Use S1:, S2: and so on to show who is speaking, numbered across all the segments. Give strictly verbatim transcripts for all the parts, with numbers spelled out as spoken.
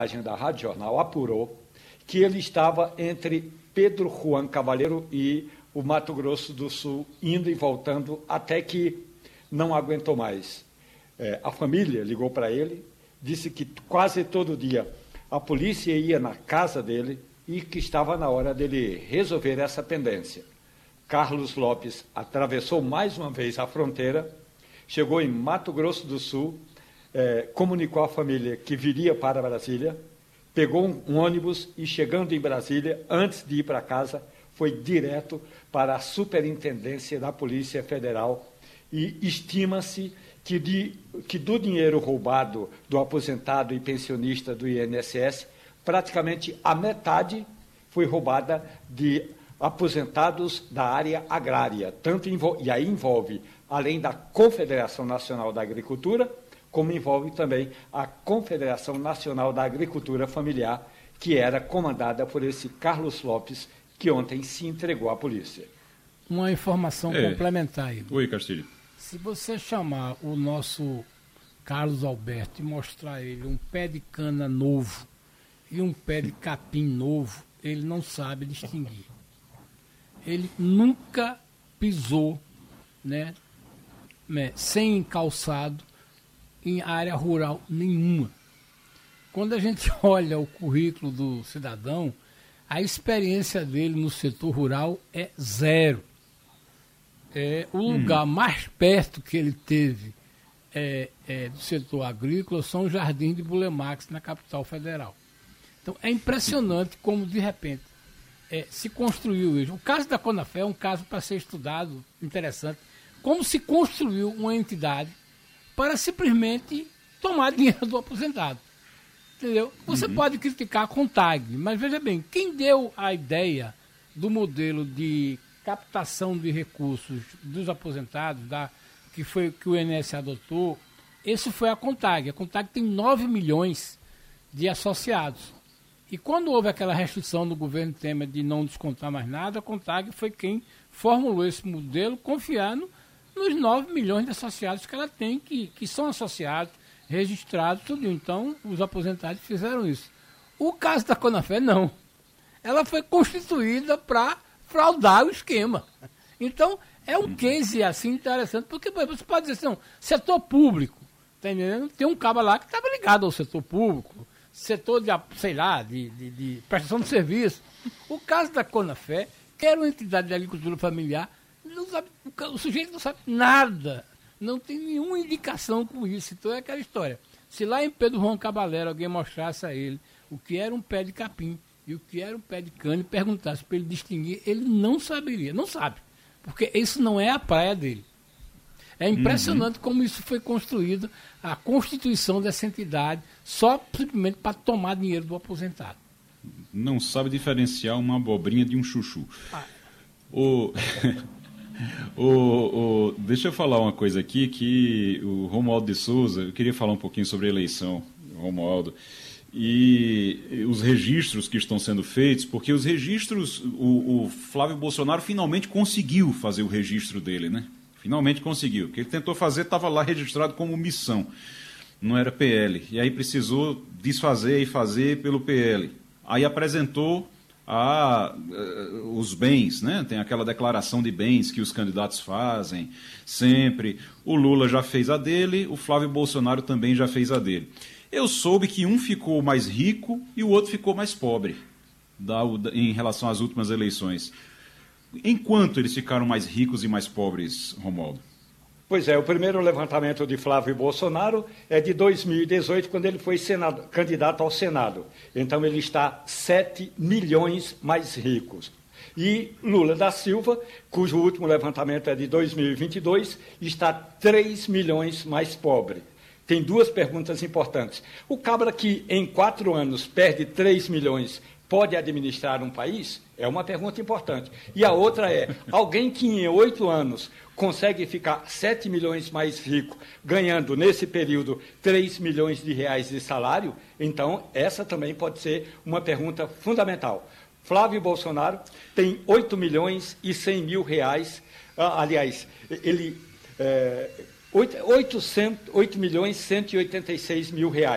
S1: da Rádio Jornal apurou que ele estava entre Pedro Juan Cavalheiro e o Mato Grosso do Sul, indo e voltando, até que não aguentou mais. É, a família ligou para ele, disse que quase todo dia a polícia ia na casa dele e que estava na hora dele resolver essa pendência. Carlos Lopes atravessou mais uma vez a fronteira, chegou em Mato Grosso do Sul, é, comunicou à família que viria para Brasília, pegou um, um ônibus e, chegando em Brasília, antes de ir para casa, foi direto para a Superintendência da Polícia Federal e estima-se que, de, que do dinheiro roubado do aposentado e pensionista do I N S S, praticamente a metade foi roubada de aposentados da área agrária, tanto e aí envolve, além da Confederação Nacional da Agricultura, como envolve também a Confederação Nacional da Agricultura Familiar, que era comandada por esse Carlos Lopes, que ontem se entregou à polícia.
S2: Uma informação é. complementar aí.
S3: Oi, Castilho.
S2: Se você chamar o nosso Carlos Alberto e mostrar a ele um pé de cana novo e um pé de capim novo, ele não sabe distinguir. Ele nunca pisou, né, né, sem calçado em área rural nenhuma. Quando a gente olha o currículo do cidadão, a experiência dele no setor rural é zero. É, o lugar hum. mais perto que ele teve é, é, do setor agrícola são os Jardins de Bulemax, na capital federal. Então, é impressionante como, de repente, é, se construiu isso. O caso da Conafé é um caso para ser estudado, interessante. Como se construiu uma entidade para simplesmente tomar dinheiro do aposentado. Entendeu? Você uhum. pode criticar a CONTAG, mas veja bem, quem deu a ideia do modelo de captação de recursos dos aposentados, da, que foi que o I N S S adotou, esse foi a CONTAG. A CONTAG tem nove milhões de associados. E quando houve aquela restrição no governo Temer de não descontar mais nada, a CONTAG foi quem formulou esse modelo confiando nos nove milhões de associados que ela tem, que, que são associados, registrados, tudo. Então, os aposentados fizeram isso. O caso da Conafé, não. Ela foi constituída para fraudar o esquema. Então, é um case assim interessante, porque você pode dizer assim, não, setor público, tá entendendo? Tem um cabo lá que estava ligado ao setor público, setor de, sei lá, de, de, de prestação de serviço. O caso da Conafé, que era uma entidade de agricultura familiar, não sabe, o sujeito não sabe nada, não tem nenhuma indicação com isso. Então é aquela história. Se lá em Pedro Juan Caballero alguém mostrasse a ele o que era um pé de capim e o que era um pé de cana e perguntasse para ele distinguir, ele não saberia, não sabe, porque isso não é a praia dele. É impressionante uhum. como isso foi construído, a constituição dessa entidade, só simplesmente para tomar dinheiro do aposentado.
S3: Não sabe diferenciar uma abobrinha de um chuchu. Ah. O... O, o, deixa eu falar uma coisa aqui, que o Romualdo de Souza, eu queria falar um pouquinho sobre a eleição, Romualdo, e os registros que estão sendo feitos, porque os registros, o, o Flávio Bolsonaro finalmente conseguiu fazer o registro dele, né? Finalmente conseguiu. O que ele tentou fazer estava lá registrado como missão, não era P L, e aí precisou desfazer e fazer pelo P L. Aí apresentou a, uh, os bens, né? Tem aquela declaração de bens que os candidatos fazem sempre. O Lula já fez a dele, o Flávio Bolsonaro também já fez a dele. Eu soube que um ficou mais rico e o outro ficou mais pobre da, em relação às últimas eleições. Enquanto eles ficaram mais ricos e mais pobres, Romualdo?
S1: Pois é, o primeiro levantamento de Flávio Bolsonaro é de dois mil e dezoito, quando ele foi senado, candidato ao Senado. Então ele está sete milhões mais ricos. E Lula da Silva, cujo último levantamento é de dois mil e vinte e dois, está três milhões mais pobre. Tem duas perguntas importantes. O cabra que em quatro anos perde três milhões pode administrar um país? É uma pergunta importante. E a outra é, alguém que em oito anos consegue ficar sete milhões mais rico, ganhando nesse período três milhões de reais de salário? Então, essa também pode ser uma pergunta fundamental. Flávio Bolsonaro tem oito milhões e cem mil reais, ah, aliás, ele... É, oito milhões cento e oitenta e seis mil reais.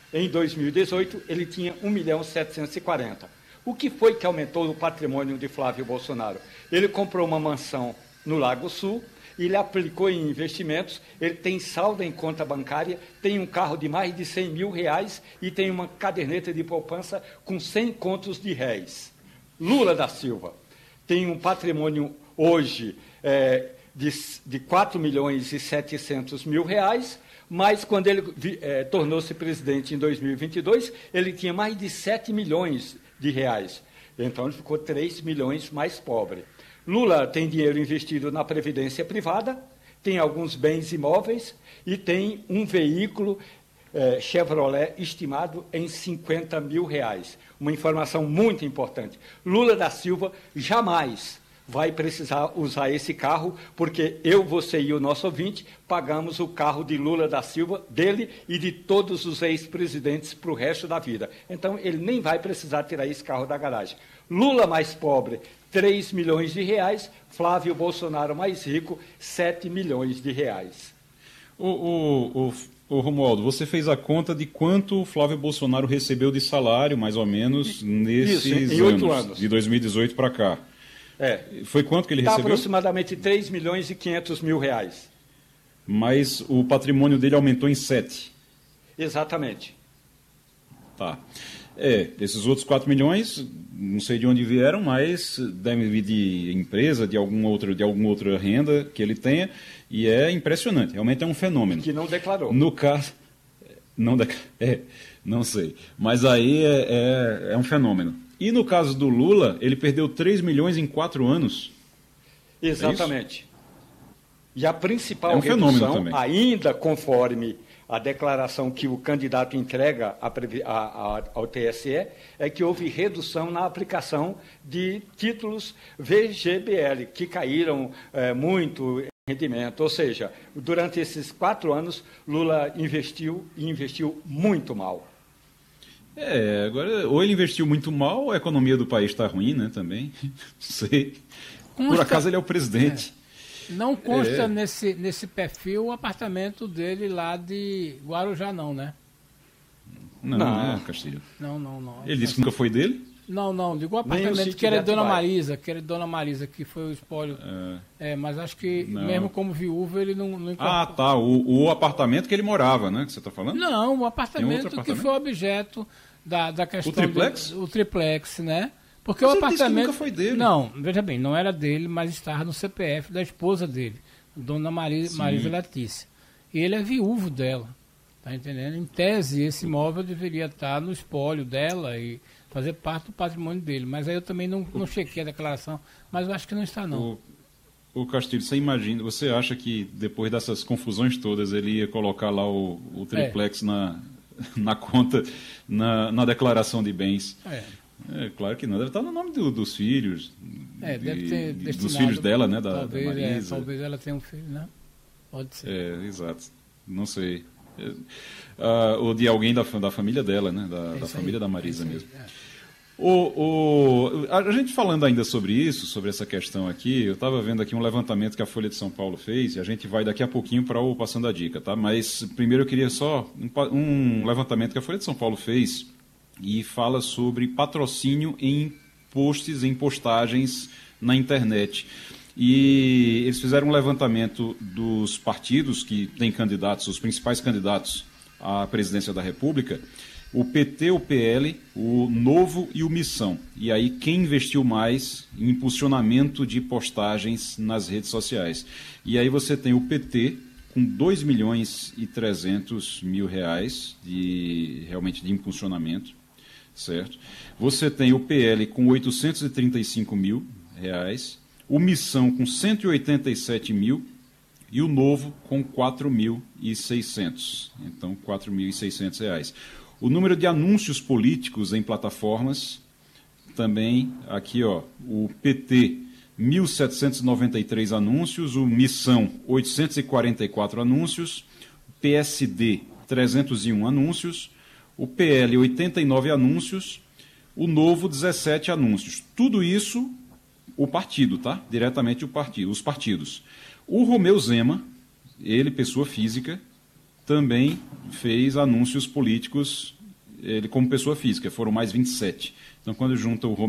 S1: Em dois mil e dezoito, ele tinha um milhão setecentos e quarenta. O que foi que aumentou o patrimônio de Flávio Bolsonaro? Ele comprou uma mansão no Lago Sul, ele aplicou em investimentos, ele tem saldo em conta bancária, tem um carro de mais de cem mil reais e tem uma caderneta de poupança com cem contos de réis. Lula da Silva tem um patrimônio hoje é, de, de quatro milhões e setecentos mil reais, mas quando ele é, tornou-se presidente em dois mil e vinte e dois, ele tinha mais de sete milhões de reais. Então ele ficou três milhões mais pobre. Lula tem dinheiro investido na previdência privada, tem alguns bens imóveis e tem um veículo eh, Chevrolet estimado em cinquenta mil reais. Uma informação muito importante. Lula da Silva jamais vai precisar usar esse carro, porque eu, você e o nosso ouvinte pagamos o carro de Lula da Silva, dele e de todos os ex-presidentes para o resto da vida. Então, ele nem vai precisar tirar esse carro da garagem. Lula mais pobre, três milhões de reais. Flávio Bolsonaro mais rico, sete milhões de reais.
S3: O, o, o, o Romualdo, você fez a conta de quanto o Flávio Bolsonaro recebeu de salário, mais ou menos, nesses
S1: Isso, em
S3: anos,
S1: oito anos,
S3: de dois mil e dezoito para cá?
S1: É.
S3: Foi quanto que ele
S1: Tá
S3: recebeu?
S1: Aproximadamente três milhões e quinhentos mil reais.
S3: Mas o patrimônio dele aumentou em sete.
S1: Exatamente.
S3: Tá. É, esses outros quatro milhões, não sei de onde vieram, mas devem vir de empresa, de alguma outra, de alguma outra renda que ele tenha, e é impressionante, realmente é um fenômeno.
S1: Que não declarou.
S3: No caso, não, é, não sei, mas aí é, é, é um fenômeno. E no caso do Lula, ele perdeu três milhões em quatro anos.
S1: Exatamente. É e a principal
S3: é um
S1: redução,
S3: também.
S1: ainda conforme a declaração que o candidato entrega a, a, a, ao T S E, é que houve redução na aplicação de títulos V G B L, que caíram é, muito em rendimento. Ou seja, durante esses quatro anos, Lula investiu e investiu muito mal.
S3: É, agora, ou ele investiu muito mal, ou a economia do país está ruim, né, também. Não sei. Consta, Por acaso ele é o presidente.
S2: É, não consta
S3: é.
S2: nesse, nesse perfil o apartamento dele lá de Guarujá, não, né?
S3: Não, não, é, Castilho.
S2: Não, não, não.
S3: Ele disse que nunca foi dele?
S2: Não, não, digo o apartamento que era de Dona Marisa, que era de Dona Marisa, que foi o espólio. É, é mas acho que não. Mesmo como viúva ele não, não
S3: Ah, tá, o, o apartamento que ele morava, né, que você está falando?
S2: Não, o apartamento, apartamento que foi objeto da, da questão...
S3: O triplex?
S2: Do, o triplex, né? Porque
S3: mas
S2: o apartamento...
S3: Disse que nunca foi dele.
S2: Não, veja bem, não era dele, mas estava no C P F da esposa dele, Dona Marisa, Marisa Letícia. E ele é viúvo dela, tá entendendo? Em tese, esse imóvel deveria estar no espólio dela e fazer parte do patrimônio dele. Mas aí eu também não, não chequei a declaração, mas eu acho que não está, não.
S3: O, o Castilho, você imagina, você acha que depois dessas confusões todas ele ia colocar lá o, o triplex é. na, na conta, na, na declaração de bens? É. É, claro que não, deve estar no nome do, dos filhos,
S2: é,
S3: de,
S2: deve ter
S3: de, dos filhos dela, né, da,
S2: talvez,
S3: da Marisa.
S2: É, talvez ela tenha um filho, né? Pode ser.
S3: É, exato, não sei. É, ah, ou de alguém da, da família dela, né, da, da família aí, da Marisa mesmo. Aí, é. O, o, a gente falando ainda sobre isso, sobre essa questão aqui, eu estava vendo aqui um levantamento que a Folha de São Paulo fez, e a gente vai daqui a pouquinho para o Passando a Dica, tá? Mas primeiro eu queria só um, um levantamento que a Folha de São Paulo fez e fala sobre patrocínio em posts, em postagens na internet. E eles fizeram um levantamento dos partidos que têm candidatos, os principais candidatos à presidência da República, o P T, o P L, o Novo e o Missão. E aí quem investiu mais em impulsionamento de postagens nas redes sociais. E aí você tem o P T com dois milhões e trezentos mil reais de, realmente de impulsionamento, certo? Você tem o P L com oitocentos e trinta e cinco mil reais, o Missão com cento e oitenta e sete mil e o Novo com quatro mil e seiscentos. Então, quatro mil e seiscentos reais. O número de anúncios políticos em plataformas, também aqui, ó, o P T, mil setecentos e noventa e três anúncios, o Missão, oitocentos e quarenta e quatro anúncios, o P S D, trezentos e um anúncios, o P L, oitenta e nove anúncios, o Novo, dezessete anúncios. Tudo isso, o partido, tá? Diretamente o partido, os partidos. O Romeu Zema, ele, pessoa física, também fez anúncios políticos ele como pessoa física, foram mais vinte e sete. Então, quando junta o